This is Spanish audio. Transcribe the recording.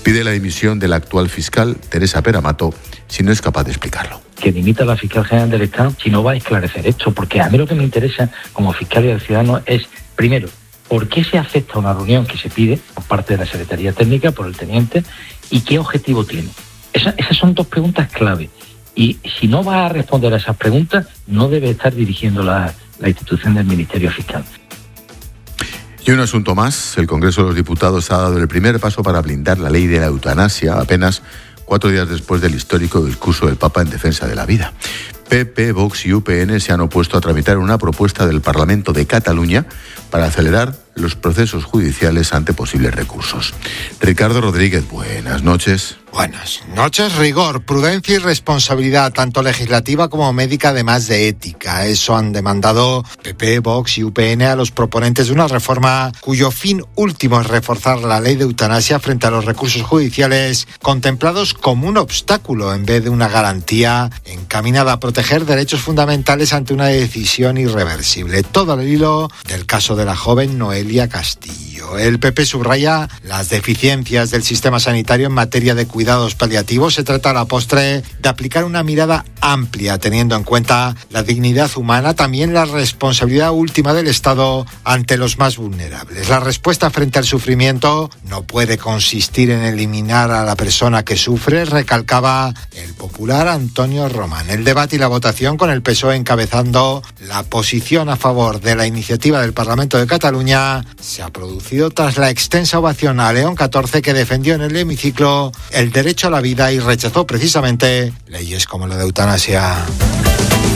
Pide la dimisión de la actual fiscal, Teresa Peramato, si no es capaz de explicarlo. Que dimita a la fiscal general del Estado si no va a esclarecer esto, porque a mí lo que me interesa como fiscal y del ciudadano es, primero, ¿por qué se acepta una reunión que se pide por parte de la Secretaría Técnica, por el teniente, y qué objetivo tiene? Esas son dos preguntas clave. Y si no va a responder a esas preguntas, no debe estar dirigiendo la institución del Ministerio Fiscal. Y un asunto más, el Congreso de los Diputados ha dado el primer paso para blindar la ley de la eutanasia, apenas 4 días después del histórico discurso del Papa en defensa de la vida. PP, Vox y UPN se han opuesto a tramitar una propuesta del Parlamento de Cataluña para acelerar los procesos judiciales ante posibles recursos. Ricardo Rodríguez, buenas noches. Buenas noches. Rigor, prudencia y responsabilidad, tanto legislativa como médica, además de ética. Eso han demandado PP, Vox y UPN a los proponentes de una reforma cuyo fin último es reforzar la ley de eutanasia frente a los recursos judiciales contemplados como un obstáculo en vez de una garantía encaminada a proteger derechos fundamentales ante una decisión irreversible. Todo al hilo del caso de la joven Noelia Castillo. El PP subraya las deficiencias del sistema sanitario en materia de cuidados paliativos. Se trata a la postre de aplicar una mirada amplia, teniendo en cuenta la dignidad humana, también la responsabilidad última del Estado ante los más vulnerables. La respuesta frente al sufrimiento no puede consistir en eliminar a la persona que sufre, recalcaba el popular Antonio Román. El debate y la votación, con el PSOE encabezando la posición a favor de la iniciativa del Parlamento de Cataluña, se ha producido tras la extensa ovación a León XIV, que defendió en el hemiciclo el derecho a la vida y rechazó precisamente leyes como la de eutanasia.